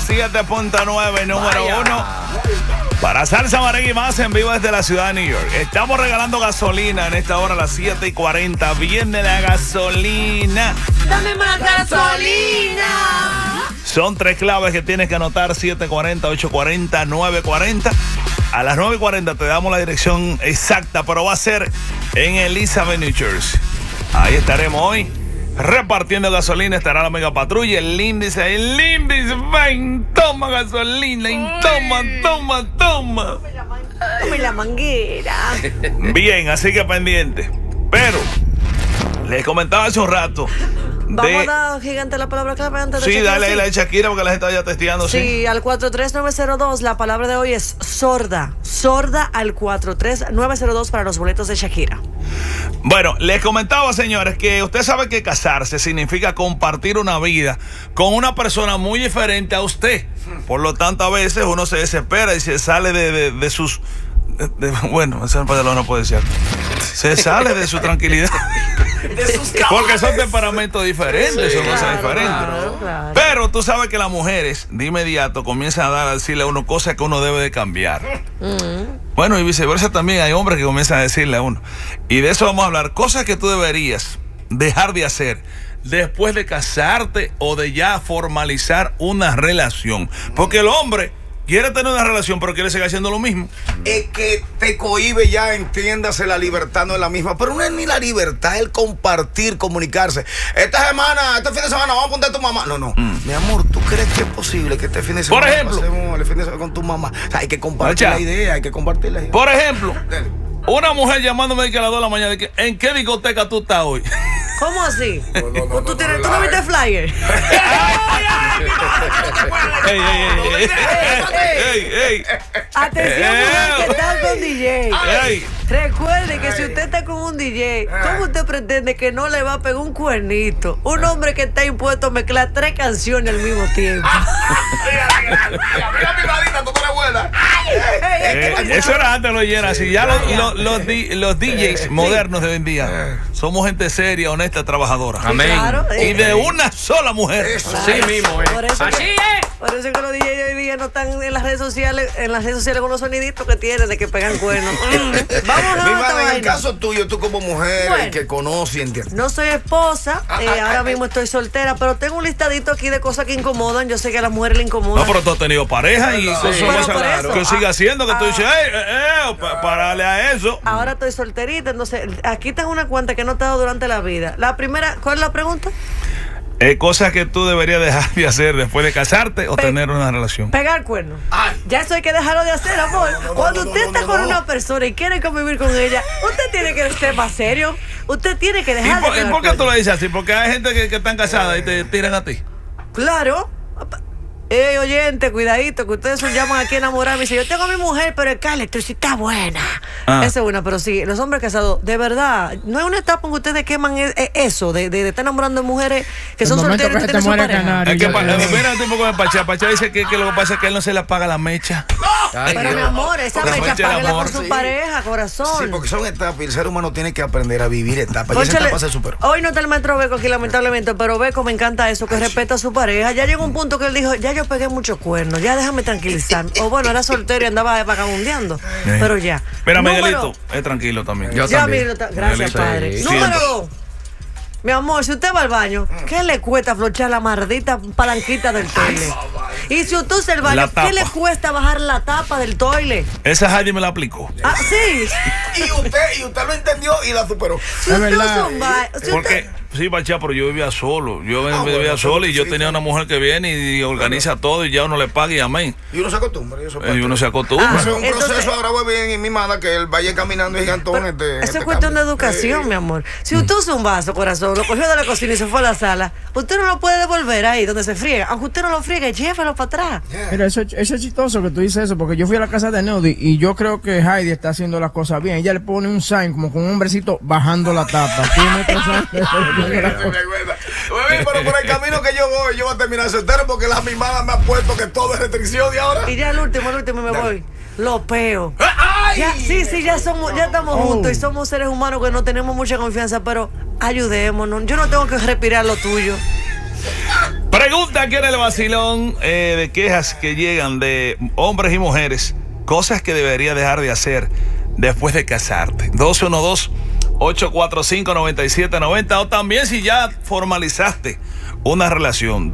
7.9, número 1. Para Salsa Merengue y más en vivo desde la ciudad de New York. Estamos regalando gasolina en esta hora a las 7:40. Viene la gasolina. ¡Dame más gasolina! Son 3 claves que tienes que anotar: 7:40, 8:40, 9:40. A las 9:40 te damos la dirección exacta, pero va a ser en Elizabeth, New Jersey. Ahí estaremos hoy repartiendo gasolina. Estará la mega patrulla, el índice, ven, toma gasolina y toma. Tome la manguera. Bien, así que pendiente. Pero les comentaba hace un rato. Vamos a dar gigante la palabra clave antes de Sí, chequear, dale ahí la de Shakira porque la gente está ya testeando. Sí, al 43902. La palabra de hoy es sorda. Sorda al 43902 para los boletos de Shakira. Bueno, les comentaba, señores, que usted sabe que casarse significa compartir una vida con una persona muy diferente a usted. Por lo tanto, a veces uno se desespera y se sale de sus... bueno, ese no puede ser. Se sale de su tranquilidad. Porque son temperamentos diferentes, son cosas diferentes. Claro. Pero tú sabes que las mujeres de inmediato comienzan a decirle a uno cosas que uno debe de cambiar. Bueno, y viceversa también hay hombres que comienzan a decirle a uno. Y de eso vamos a hablar. Cosas que tú deberías dejar de hacer después de casarte o de ya formalizar una relación. Porque el hombre quiere tener una relación, pero quiere seguir haciendo lo mismo. Es que te cohíbe ya, entiéndase, la libertad no es la misma. Pero no es ni la libertad, es el compartir, comunicarse. Este fin de semana vamos a apuntar a tu mamá. No. Mi amor, ¿tú crees que es posible que este fin de semana Por ejemplo, pasemos el fin de semana con tu mamá? O sea, hay que compartir la idea, hay que compartir la idea. Por ejemplo, una mujer llamándome a las 2 de la mañana, ¿en qué discoteca tú estás hoy? ¿Cómo así? ¿Tú no viste el flyer? ¡Ey! Atención, mujer que está con DJ. ¡Ey! Recuerde que si usted está con un DJ, ¿cómo usted pretende que no le va a pegar un cuernito? Un hombre que está impuesto a mezclar 3 canciones al mismo tiempo. Mira mi madita, tú eres buena. Eso era antes, lo era así. Ya los DJs modernos de hoy en día somos gente seria, honesta, trabajadora. Amén. Claro, Y de una sola mujer. Así mismo, Por eso Así que, es. Por eso que los DJs hoy día no están en las redes sociales, con los soniditos que tienen de que pegan cuernos. Vamos a Mi otra madre, en el vaina. caso tuyo, tú como mujer Bueno. que conoce y entiende. No soy esposa, ahora mismo estoy soltera, pero tengo un listadito aquí de cosas que incomodan. Yo sé que a las mujeres le incomodan. No, pero tú has tenido pareja y Pero por eso, que sigue haciendo, que tú dices, párale a eso. Ahora estoy solterita, entonces aquí tengo una cuenta que no he dado durante la vida. La primera, ¿cuál es la pregunta? Cosas que tú deberías dejar de hacer después de casarte o tener una relación. Pegar cuernos. Ya eso hay que dejarlo de hacer, amor. Cuando usted está con una persona y quiere convivir con ella, usted tiene que ser más serio. Usted tiene que dejar de ¿Y pegar por qué tú lo cuernos. dices así? Porque hay gente que están casadas y te tiran a ti. Claro. Oyente, cuidadito, que ustedes se llaman aquí a enamorar. Me dice, yo tengo a mi mujer, pero el Carleton sí está buena. Esa es una, pero sí, los hombres casados, de verdad, no es una etapa en que ustedes queman eso, de estar enamorando de mujeres que son solteras y que tienen su pareja. Es que mira el tipo con el Pachá. Pachá dice que lo que pasa es que él no se le apaga la mecha. Pero mi amor, esa Porque mecha mecha de págala amor, con su sí. pareja, corazón. Sí, porque son etapas y el ser humano tiene que aprender a vivir etapas. Y esa Cónchale, etapa se superó. hoy no está el maestro Beco aquí, lamentablemente, pero Beco me encanta eso, que respeta a su pareja. Ya llegó un punto que él dijo, ya yo pegué muchos cuernos, ya déjame tranquilizar. O bueno, era soltero y andaba vagabundeando, pero ya. Mira, Número- Miguelito, es tranquilo también. Yo Ya, también. Miguelito, gracias, Miguelito, padre. sí. Número 2. Mi amor, si usted va al baño, ¿qué le cuesta aflochar la mardita palanquita del toile? Y si usted usa el baño, La tapa. ¿qué le cuesta bajar la tapa del toile? Esa Heidi me la aplicó. Ah, sí. Y usted lo entendió y la superó. Si usted usa un baño, si usted... Porque, sí, Pachá, pero yo vivía solo. Yo vivía solo y yo tenía una mujer que viene y organiza todo y ya uno le paga y amén. Y uno se acostumbra. Y uno se acostumbra. Eso es un Entonces- proceso ahora voy bien y mimada que él vaya caminando gigantón. Eso es cuestión de educación, mi amor. Si usted usa un vaso, corazón, lo cogió de la cocina y se fue a la sala, usted no lo puede devolver ahí donde se friega. Aunque usted no lo friegue, llévelo para atrás. Mira, eso es chistoso que tú dices eso, porque yo fui a la casa de Neudi y yo creo que Heidi está haciendo las cosas bien. Ella le pone un sign como con un hombrecito bajando la tapa. Pero por el camino que yo voy a terminar soltero porque la mimada me ha puesto que todo es restricción y ahora. Y ya el último y me voy. Lo peo. Ya, sí, ya estamos juntos y somos seres humanos que no tenemos mucha confianza, pero ayudémonos. Yo no tengo que respirar lo tuyo. Pregunta aquí en el vacilón de quejas que llegan de hombres y mujeres, cosas que deberías dejar de hacer después de casarte. 212-845-9790, o también si ya formalizaste una relación.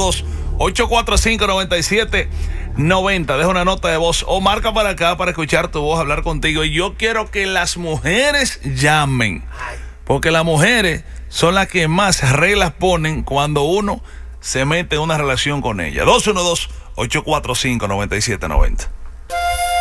212-845-9790. Deja una nota de voz o marca para acá para escuchar tu voz, hablar contigo. Y yo quiero que las mujeres llamen, porque las mujeres son las que más reglas ponen cuando uno se mete en una relación con ella. 212-845-9790.